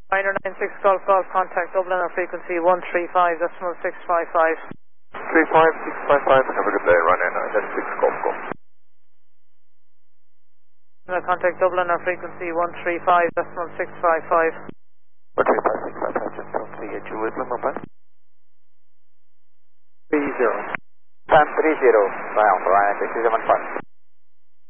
996 Golf Golf, contact Dublin on frequency 135.655. 35655, have a good day, Ryanair 996 Golf Golf. Contact Dublin on frequency 135.655. 135.655, just talk to you, Juliet, mobile. 30. Time 30, round, Ryanair 675.